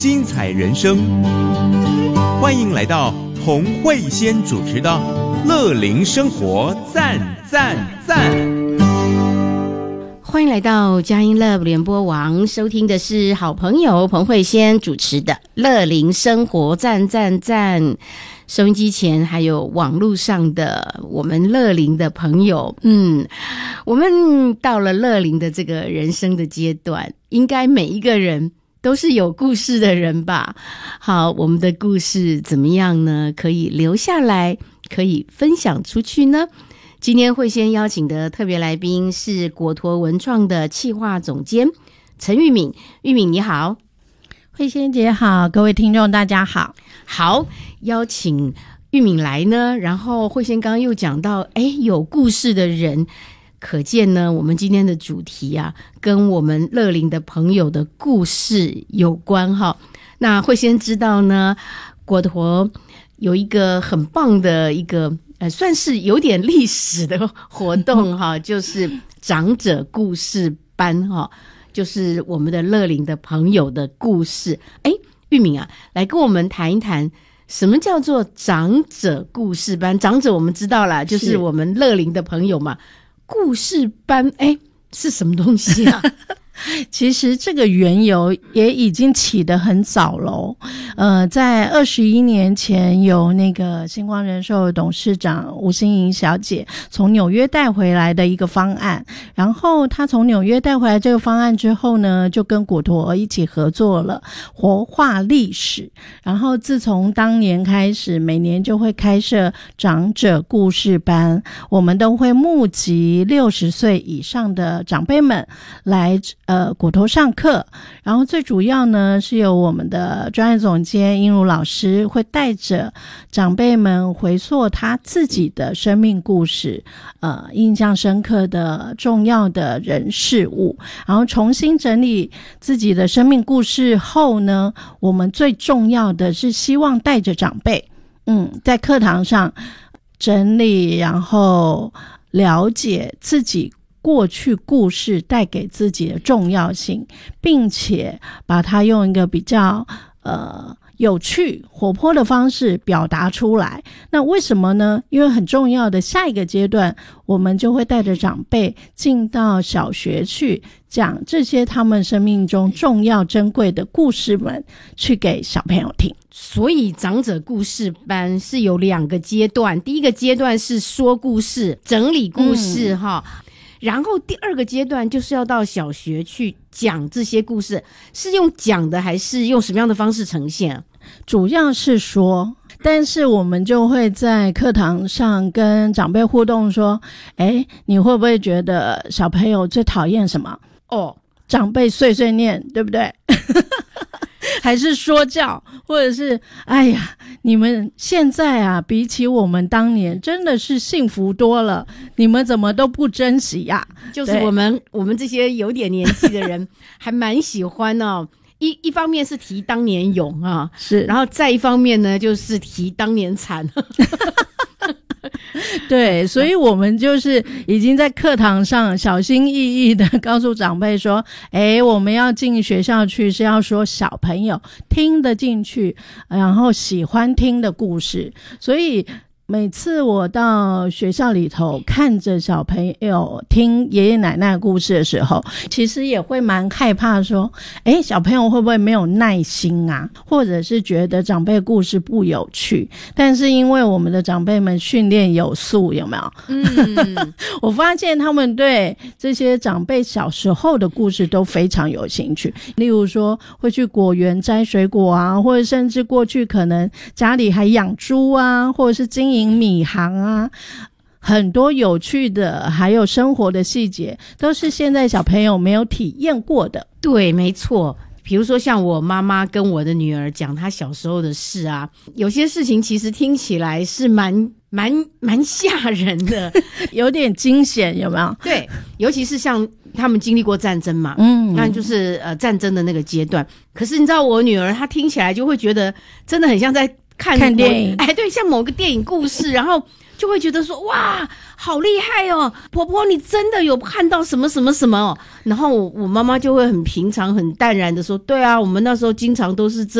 精彩人生，欢迎来到洪慧仙主持的乐龄生活赞赞赞。 欢迎来到佳音 Love 联播网，收听的是好朋友彭慧仙主持的乐龄生活赞赞赞。收音机前还有网络上的我们乐龄的朋友，我们到了乐龄的这个人生的阶段，应该每一个人都是有故事的人吧。好，我们的故事怎么样呢？可以留下来，可以分享出去呢？今天会先邀请的特别来宾是果陀文创的企划总监陈玉敏。玉敏你好。 慧仙姐好，各位听众大家好。 好，邀请玉敏来呢，然后慧仙刚刚又讲到有故事的人，可见呢我们今天的主题啊跟我们乐龄的朋友的故事有关哈。那慧仙知道呢，果陀有一个很棒的一个算是有点历史的活动哈，就是长者故事班哈，就是我们的乐龄的朋友的故事。玉敏啊，来跟我们谈一谈什么叫做长者故事班。长者我们知道啦，就是我们乐龄的朋友嘛。故事班是什么东西啊？ 其实这个缘由也已经起得很早咯。在21年前，有那个星光人寿的董事长吴欣莹小姐从纽约带回来的一个方案，然后她从纽约带回来这个方案之后呢，就跟果陀一起合作了活化历史，然后自从当年开始，每年就会开设长者故事班，我们都会募集60岁以上的长辈们来果陀上课，然后最主要呢是由我们的专业总监英如老师会带着长辈们回溯他自己的生命故事，印象深刻的重要的人事物，然后重新整理自己的生命故事后呢，我们最重要的是希望带着长辈在课堂上整理，然后了解自己过去故事带给自己的重要性，并且把它用一个比较有趣活泼的方式表达出来。那为什么呢？因为很重要的下一个阶段，我们就会带着长辈进到小学去讲这些他们生命中重要珍贵的故事们去给小朋友听。 所以长者故事班是有2个阶段，第一个阶段是说故事整理故事然后第2个阶段就是要到小学去讲这些故事，是用讲的还是用什么样的方式呈现啊？ 主要是说，但是我们就会在课堂上跟长辈互动说，你会不会觉得小朋友最讨厌什么？长辈碎碎念，对不对？还是说教，或者是你们现在啊比起我们当年真的是幸福多了，你们怎么都不珍惜呀？ 就是我们这些有点年纪的人还蛮喜欢一方面是提当年勇啊，是，然后再一方面呢就是提当年惨。 对，所以我们就是已经在课堂上小心翼翼的告诉长辈说，我们要进学校去是要说小朋友听得进去，然后喜欢听的故事。所以每次我到学校里头看着小朋友听爷爷奶奶的故事的时候，其实也会蛮害怕说，小朋友会不会没有耐心啊，或者是觉得长辈故事不有趣。但是因为我们的长辈们训练有素，有没有？我发现他们对这些长辈小时候的故事都非常有兴趣，例如说会去果园摘水果啊，或者甚至过去可能家里还养猪啊，或者是经营米行啊，很多有趣的还有生活的细节都是现在小朋友没有体验过的。 对，没错。比如说像我妈妈跟我的女儿讲她小时候的事啊，有些事情其实听起来是蛮吓人的， 有点惊险，有没有？ 对，尤其是像他们经历过战争嘛，那就是战争的那个阶段。可是你知道我女儿她听起来就会觉得真的很像在看电影， 对，像某个电影故事，然后就会觉得说哇，好厉害哦，婆婆你真的有看到什么什么什么哦，然后我妈妈就会很平常很淡然的说，对啊，我们那时候经常都是这